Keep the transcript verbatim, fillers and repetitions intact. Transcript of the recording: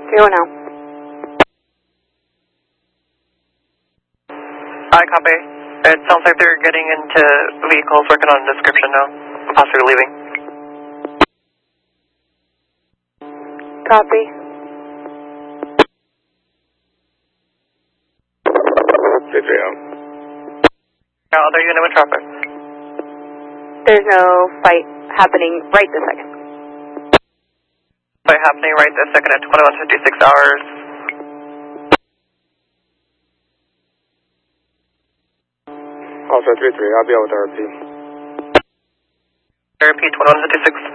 Zero now. Hi, copy. It sounds like they're getting into vehicles, working on a description now, possibly leaving. Copy. three three zero. Now, other unit with traffic. There's no fight happening right this second. Fight happening right this second at twenty-one fifty-six hours. Also three three, I'll be out with R P. R P twenty-one fifty-six.